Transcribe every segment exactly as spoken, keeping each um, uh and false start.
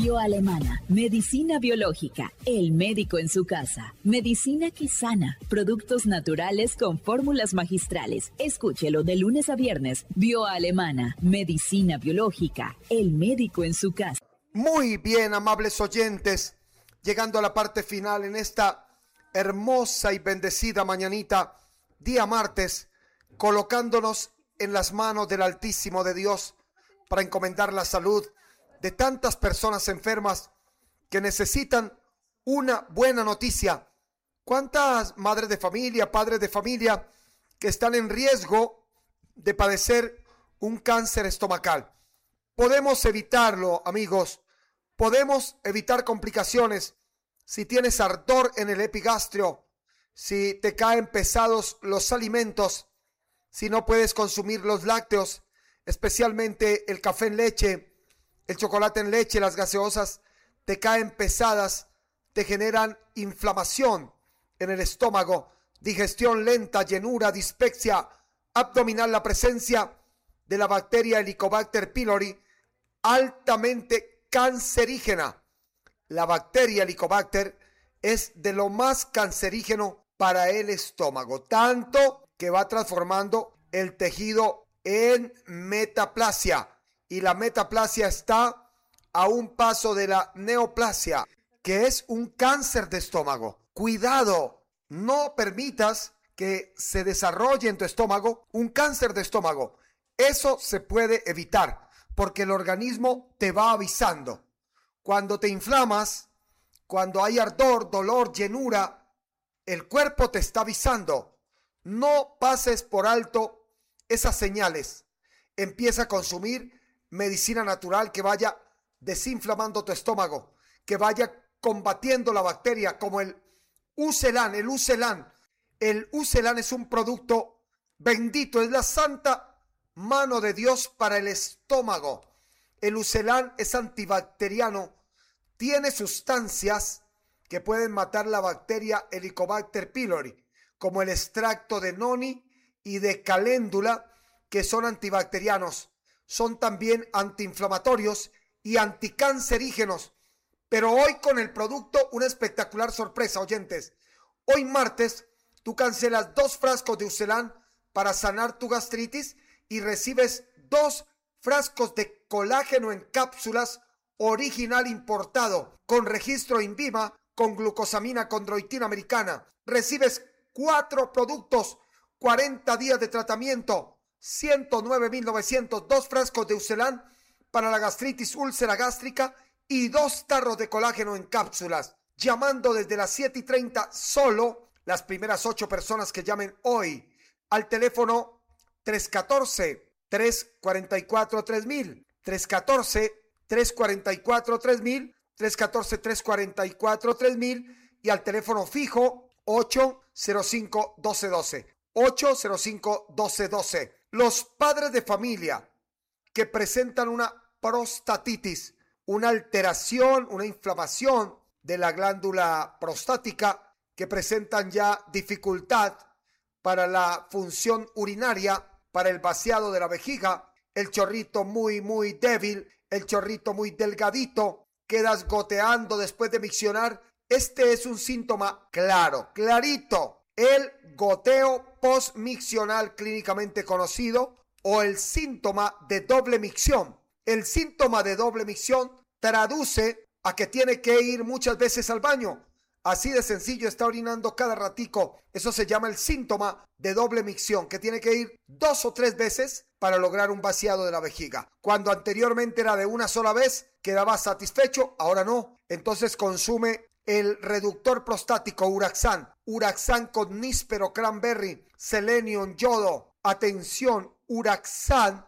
Bioalemana, medicina biológica, el médico en su casa, medicina que sana, productos naturales con fórmulas magistrales. Escúchelo de lunes a viernes. Bioalemana, medicina biológica, el médico en su casa. Muy bien, amables oyentes, llegando a la parte final en esta hermosa y bendecida mañanita, día martes, colocándonos en las manos del Altísimo de Dios para encomendar la salud de tantas personas enfermas que necesitan una buena noticia. ¿Cuántas madres de familia, padres de familia que están en riesgo de padecer un cáncer estomacal? Podemos evitarlo, amigos. Podemos evitar complicaciones. Si tienes ardor en el epigastrio, si te caen pesados los alimentos, si no puedes consumir los lácteos, especialmente el café en leche, el chocolate en leche, las gaseosas, te caen pesadas, te generan inflamación en el estómago, digestión lenta, llenura, dispepsia abdominal, la presencia de la bacteria Helicobacter pylori, altamente cancerígena. La bacteria Helicobacter es de lo más cancerígeno para el estómago, tanto que va transformando el tejido en metaplasia. Y la metaplasia está a un paso de la neoplasia, que es un cáncer de estómago. Cuidado, no permitas que se desarrolle en tu estómago un cáncer de estómago. Eso se puede evitar, porque el organismo te va avisando. Cuando te inflamas, cuando hay ardor, dolor, llenura, el cuerpo te está avisando. No pases por alto esas señales. Empieza a consumir medicina natural que vaya desinflamando tu estómago, que vaya combatiendo la bacteria, como el Ucelan, el Ucelan. El Ucelan es un producto bendito, es la santa mano de Dios para el estómago. El Ucelan es antibacteriano, tiene sustancias que pueden matar la bacteria Helicobacter pylori, como el extracto de noni y de caléndula, que son antibacterianos. Son también antiinflamatorios y anticancerígenos. Pero hoy con el producto una espectacular sorpresa, oyentes. Hoy martes tú cancelas dos frascos de Ucelan para sanar tu gastritis y recibes dos frascos de colágeno en cápsulas original importado con registro INVIMA con glucosamina condroitina americana. Recibes cuatro productos, cuarenta días de tratamiento, ciento nueve mil novecientos, dos frascos de Ucelan para la gastritis, úlcera gástrica y dos tarros de colágeno en cápsulas. Llamando desde las siete y treinta solo las primeras ocho personas que llamen hoy al teléfono tres uno cuatro, tres cuatro cuatro, tres mil, tres uno cuatro, tres cuatro cuatro, tres mil, tres uno cuatro, tres cuatro cuatro, tres mil y al teléfono fijo ocho cero cinco, doce doce, ocho cero cinco, doce doce. Los padres de familia que presentan una prostatitis, una alteración, una inflamación de la glándula prostática, que presentan ya dificultad para la función urinaria, para el vaciado de la vejiga, el chorrito muy, muy débil, el chorrito muy delgadito, quedas goteando después de miccionar. Este es un síntoma claro, clarito. El goteo postmiccional clínicamente conocido o el síntoma de doble micción. El síntoma de doble micción traduce a que tiene que ir muchas veces al baño. Así de sencillo, está orinando cada ratico. Eso se llama el síntoma de doble micción, que tiene que ir dos o tres veces para lograr un vaciado de la vejiga. Cuando anteriormente era de una sola vez, quedaba satisfecho, ahora no. Entonces consume el reductor prostático Uraxan, Uraxan con níspero, cranberry, selenium, yodo. Atención, Uraxan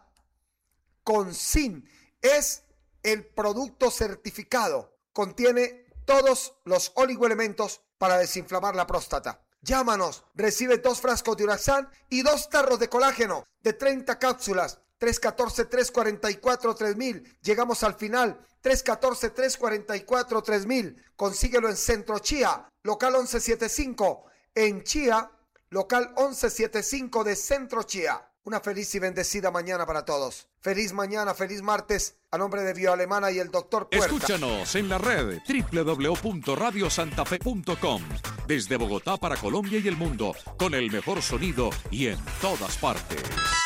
con zinc es el producto certificado. Contiene todos los oligoelementos para desinflamar la próstata. Llámanos, recibe dos frascos de Uraxan y dos tarros de colágeno de treinta cápsulas. tres uno cuatro, tres cuatro cuatro, tres mil. Llegamos al final. tres uno cuatro, tres cuatro cuatro, tres mil. Consíguelo en Centro Chía, local once setenta y cinco. En Chía, local once setenta y cinco de Centro Chía. Una feliz y bendecida mañana para todos. Feliz mañana, feliz martes, a nombre de Bioalemana y el doctor Puerta. Escúchanos en la red doble u doble u doble u punto radio santa fe punto com. Desde Bogotá para Colombia y el mundo, con el mejor sonido y en todas partes.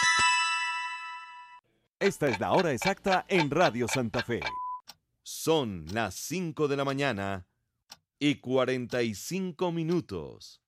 Esta es la hora exacta en Radio Santa Fe. Son las cinco de la mañana y cuarenta y cinco minutos.